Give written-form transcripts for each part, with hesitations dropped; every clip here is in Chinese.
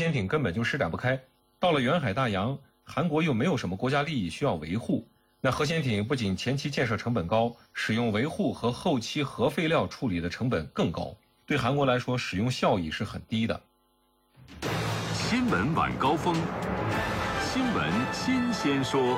潜艇根本就施展不开。到了远海大洋，韩国又没有什么国家利益需要维护，那核潜艇不仅前期建设成本高，使用维护和后期核废料处理的成本更高，对韩国来说使用效益是很低的。 新闻晚高峰，新闻新鲜说。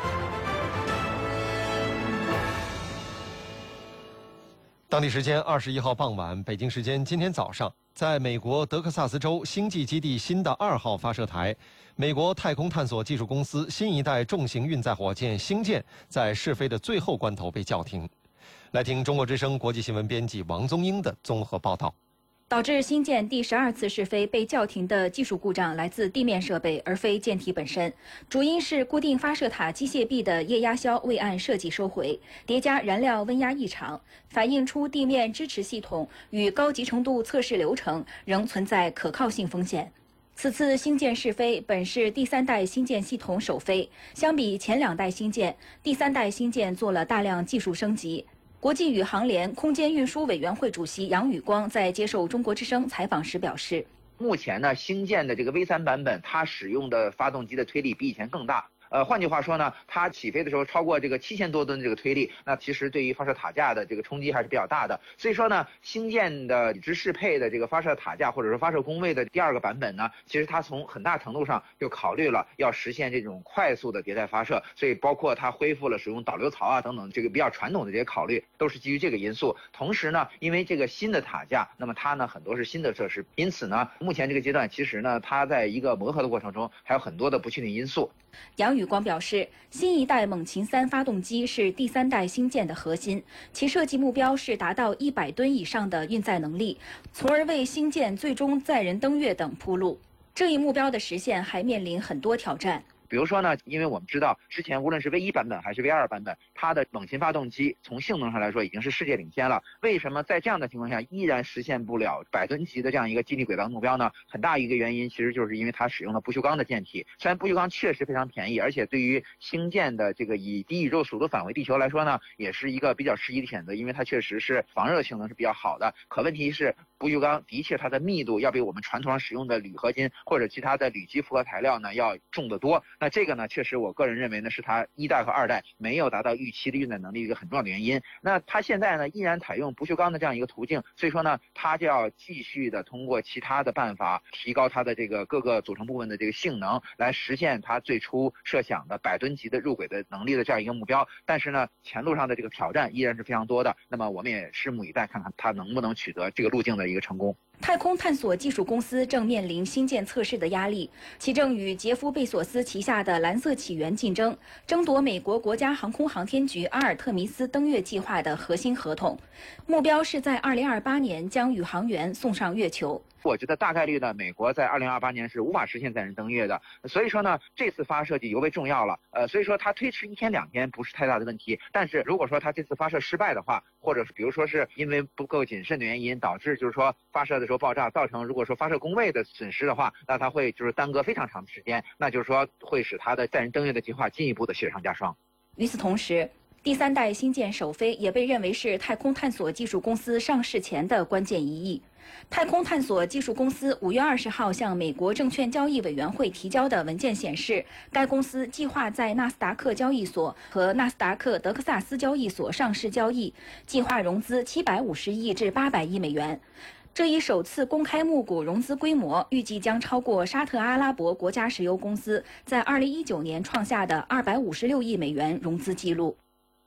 当地时间21号傍晚，北京时间今天早上，在美国德克萨斯州星际基地新的2号发射台，美国太空探索技术公司新一代重型运载火箭星舰在试飞的最后关头被叫停。来听中国之声国际新闻编辑王宗英的综合报道。 导致星舰第12次试飞被叫停的技术故障来自地面设备，而非舰体本身。主因是固定发射塔机械臂的液压销未按设计收回，叠加燃料温压异常，反映出地面支持系统与高集成度测试流程仍存在可靠性风险。此次星舰试飞本是第3代星舰系统首飞，相比前2代星舰，第3代星舰做了大量技术升级。国际宇航联空间运输委员会主席杨宇光在接受中国之声采访时表示， 目前呢，星舰的这个 V3版本，它使用的发动机的推力比以前更大。换句话说呢，它起飞的时候超过这个7000多吨的这个推力，那其实对于发射塔架的这个冲击还是比较大的。所以说呢，星舰的理直适配的这个发射塔架或者说发射工位的第2个版本呢，其实它从很大程度上就考虑了要实现这种快速的迭代发射，所以包括它恢复了使用导流槽啊等等这个比较传统的这些考虑，都是基于这个因素。同时呢，因为这个新的塔架，那么它呢很多是新的设施，因此呢，目前这个阶段其实呢，它在一个磨合的过程中还有很多的不确定因素。 杨宇光表示，新一代猛禽3发动机是第3代星舰的核心，其设计目标是达到100吨以上的运载能力，从而为星舰最终载人登月等铺路。这一目标的实现还面临很多挑战。 比如说呢，因为我们知道之前无论是 V1 版本还是 V2 版本，它的猛禽发动机从性能上来说已经是世界领先了。为什么在这样的情况下依然实现不了100吨级的这样一个激励轨道目标呢？很大一个原因其实就是因为它使用了不锈钢的舰体。虽然不锈钢确实非常便宜，而且对于星舰的这个以低宇宙速度返回地球来说呢，也是一个比较适宜的选择，因为它确实是防热性能是比较好的。可问题是，不锈钢的确它的密度要比我们传统上使用的铝合金或者其他的铝基复合材料呢要重得多。那这个呢，确实我个人认为呢，是它1代和2代没有达到预期的运载能力一个很重要的原因。那它现在呢依然采用不锈钢的这样一个途径，所以说呢，它就要继续的通过其他的办法提高它的这个各个组成部分的这个性能，来实现它最初设想的100吨级的入轨的能力的这样一个目标。但是呢，前路上的这个挑战依然是非常多的。那么我们也拭目以待，看看它能不能取得这个路径的一个成功。 太空探索技术公司正面临星舰测试的压力，其正与杰夫·贝索斯旗下的蓝色起源竞争，争夺美国国家航空航天局阿尔特弥斯登月计划的核心合同，目标是在2028年将宇航员送上月球。 我觉得大概率呢，美国在2028年是无法实现载人登月的，所以说呢，这次发射就尤为重要了。所以说它推迟1天2天不是太大的问题，但是如果说它这次发射失败的话，或者是比如说是因为不够谨慎的原因导致就是说发射的时候爆炸，造成如果说发射工位的损失的话，那它会就是耽搁非常长的时间，那就是说会使它的载人登月的计划进一步的雪上加霜。 与此同时，第3代星舰首飞也被认为是太空探索技术公司上市前的关键一役。太空探索技术公司5月20号向美国证券交易委员会提交的文件显示，该公司计划在纳斯达克交易所和纳斯达克德克萨斯交易所上市交易，计划融资750亿至800亿美元。这一首次公开募股融资规模预计将超过沙特阿拉伯国家石油公司在2019年创下的256亿美元融资记录。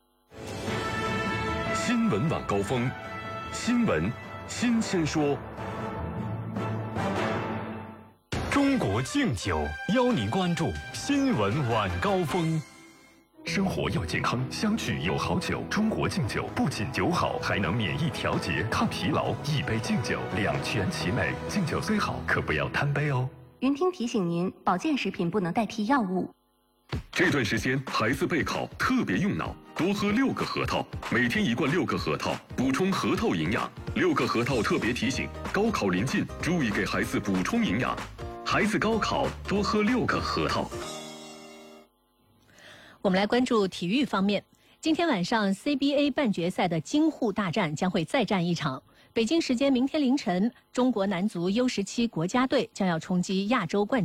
新闻晚高峰，新闻新鲜说。中国敬酒邀您关注新闻晚高峰。生活要健康，相聚有好酒。中国敬酒不仅酒好，还能免疫调节、抗疲劳。一杯敬酒，两全其美。敬酒虽好，可不要贪杯哦。 云听提醒您，保健食品不能代替药物。 这段时间孩子备考特别用脑，多喝6个核桃，每天1罐6个核桃，补充核桃营养。6个核桃特别提醒：高考临近，注意给孩子补充营养。孩子高考多喝6个核桃。 我们来关注体育方面，今天晚上 CBA 半决赛的京沪大战将会再战一场。北京时间明天凌晨，中国男足 U17 国家队将要冲击亚洲冠军。